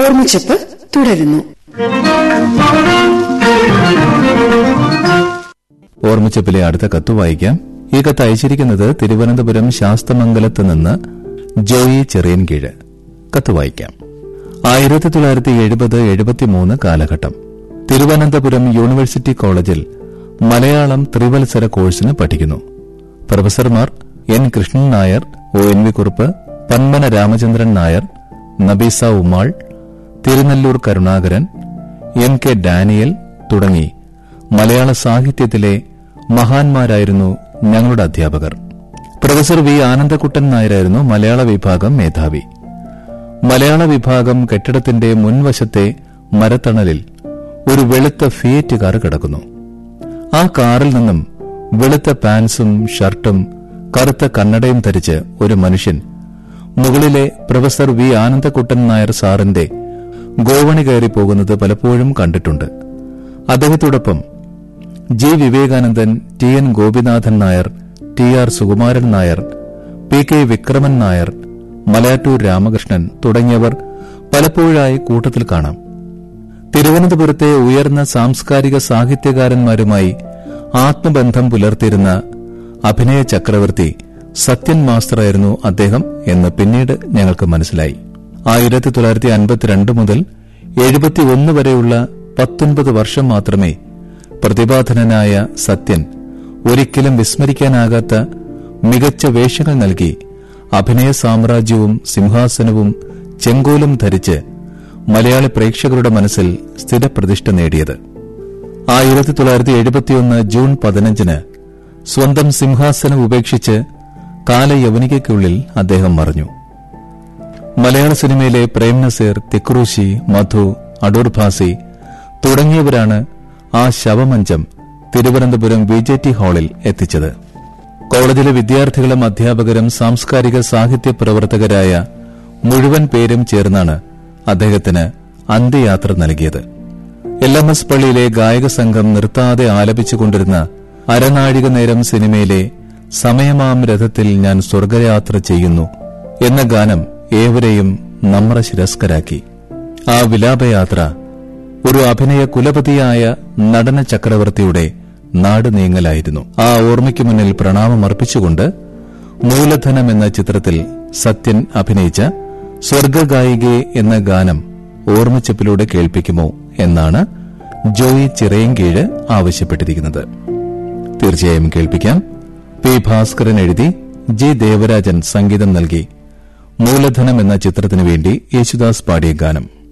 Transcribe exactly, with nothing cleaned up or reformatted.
ഓർമ്മച്ചപ്പ് തുടരുന്നു. ഓർമ്മച്ചപ്പിലെ അടുത്ത കത്ത് വായിക്കാം. ഈ കത്ത് അയച്ചിരിക്കുന്നത് തിരുവനന്തപുരം ശാസ്തമംഗലത്ത് നിന്ന് ജോയി ചെറിയൻകീഴ്. കത്ത് വായിക്കാം. ആയിരത്തി തൊള്ളായിരത്തി എഴുപത് എഴുപത്തിമൂന്ന് കാലഘട്ടം തിരുവനന്തപുരം യൂണിവേഴ്സിറ്റി കോളേജിൽ മലയാളം ത്രിവത്സര കോഴ്സിന് പഠിക്കുന്നു. പ്രൊഫസർമാർ N Krishnan Nair, O N V Kurup, Panmana Ramachandran Nair, Nabeesa ഉമാൾ, Thirunellur Karunakaran, M K Daniel തുടങ്ങി മലയാള സാഹിത്യത്തിലെ മഹാന്മാരായിരുന്നു ഞങ്ങളുടെ അധ്യാപകർ. പ്രൊഫസർ വി ആനന്ദക്കുട്ടൻ നായരായിരുന്നു മലയാള വിഭാഗം മേധാവി. മലയാള വിഭാഗം കെട്ടിടത്തിന്റെ മുൻവശത്തെ മരത്തണലിൽ ഒരു വെളുത്ത ഫിയറ്റ് കാർ കിടക്കുന്നു. ആ കാറിൽ നിന്നും വെളുത്ത പാൻസും ഷർട്ടും കറുത്ത കണ്ണടയും ധരിച്ച് ഒരു മനുഷ്യൻ മുകളിലെ പ്രൊഫസർ വി ആനന്ദക്കുട്ടൻ നായർ സാറിന്റെ ഗോവണി കയറി പോകുന്നത് പലപ്പോഴും കണ്ടിട്ടുണ്ട്. അദ്ദേഹത്തോടൊപ്പം ജി വിവേകാനന്ദൻ, T N Gopinathan Nair, T R Sukumaran Nair, P K Vikraman Nair, Malayattoor Ramakrishnan തുടങ്ങിയവർ പലപ്പോഴായി കൂട്ടത്തിൽ കാണാം. തിരുവനന്തപുരത്തെ ഉയർന്ന സാംസ്കാരിക സാഹിത്യകാരന്മാരുമായി ആത്മബന്ധം പുലർത്തിയിരുന്ന അഭിനയ ചക്രവർത്തി സത്യൻ മാസ്റ്ററായിരുന്നു അദ്ദേഹം എന്ന് പിന്നീട് ഞങ്ങൾക്ക് മനസ്സിലായി. ആയിരത്തി തൊള്ളായിരത്തി അൻപത്തിരണ്ട് മുതൽ എഴുപത്തിയൊന്ന് വരെയുള്ള പത്തൊൻപത് വർഷം മാത്രമേ പ്രതിഭാധനനായ സത്യൻ ഒരിക്കലും വിസ്മരിക്കാനാകാത്ത മികച്ച വേഷങ്ങൾ നൽകി അഭിനയ സാമ്രാജ്യവും സിംഹാസനവും ചെങ്കോലും ധരിച്ച് മലയാളി പ്രേക്ഷകരുടെ മനസ്സിൽ സ്ഥിരപ്രതിഷ്ഠ നേടിയത്. ആയിരത്തി തൊള്ളായിരത്തി എഴുപത്തിയൊന്ന് ജൂൺ പതിനഞ്ചിന് സ്വന്തം സിംഹാസനം ഉപേക്ഷിച്ച് കാലയവനികയ്ക്കുള്ളിൽ അദ്ദേഹം മറഞ്ഞു. മലയാള സിനിമയിലെ പ്രേം നസീർ, തിക്രൂശി, മധു, അടൂർ ഭാസി തുടങ്ങിയവരാണ് ആ ശവമഞ്ചം തിരുവനന്തപുരം വി ജെ ടി ഹാളിൽ എത്തിച്ചത്. കോളേജിലെ വിദ്യാർത്ഥികളും അധ്യാപകരും സാംസ്കാരിക സാഹിത്യ പ്രവർത്തകരായ മുഴുവൻ പേരും ചേർന്നാണ് അദ്ദേഹത്തിന് അന്ത്യയാത്ര നൽകിയത്. എൽ എം എസ് പള്ളിയിലെ ഗായക സംഘം നിർത്താതെ ആലപിച്ചുകൊണ്ടിരുന്ന അരനാഴിക നേരം സിനിമയിലെ സമയമാം രഥത്തിൽ ഞാൻ സ്വർഗയാത്ര ചെയ്യുന്നു എന്ന ഗാനം ഏവരെയും നമ്ര ശിരസ്കരാക്കി. ആ വിലാപയാത്ര ഒരു അഭിനയ കുലപതിയായ നടന ചക്രവർത്തിയുടെ നാട് നീങ്ങലായിരുന്നു. ആ ഓർമ്മയ്ക്ക് മുന്നിൽ പ്രണാമമർപ്പിച്ചുകൊണ്ട് മൂലധനം എന്ന ചിത്രത്തിൽ സത്യൻ അഭിനയിച്ച സ്വർഗഗായികെ എന്ന ഗാനം ഓർമ്മച്ചപ്പിലൂടെ കേൾപ്പിക്കുമോ എന്നാണ് ജോയി ചിറയൻകീഴ് ആവശ്യപ്പെട്ടിരിക്കുന്നത്. തീർച്ചയായും കേൾപ്പിക്കാം. പി ഭാസ്കരൻ എഴുതി ജി ദേവരാജൻ സംഗീതം നൽകി മൂലധനം എന്ന ചിത്രത്തിനു വേണ്ടി യേശുദാസ് പാടിയ ഗാനം.